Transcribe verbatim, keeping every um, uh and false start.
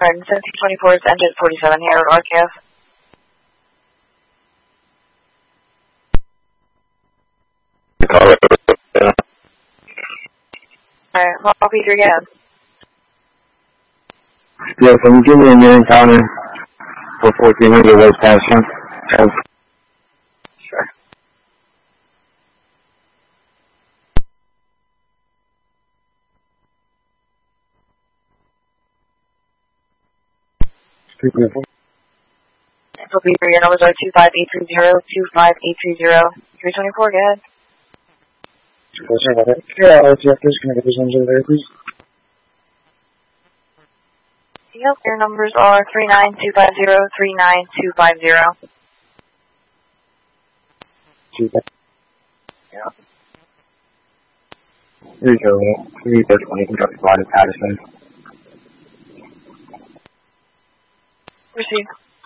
Pardon, seventeen twenty-four is engine forty-seven here, R K F. Alright, well, I'll be here again. Yeah, can you give me a new encounter for fourteen hundred West Passion? Sure. This will be for your numbers are two five eight three zero, two five eight three zero, three twenty-four, go ahead. Sorry about that. Yeah, L T F, can I get this engine there, please? Yep, your numbers are three nine two five zero, three nine two five zero. Two five. Yep. Here you go, three twenty, can drop spot at Patterson. Receive.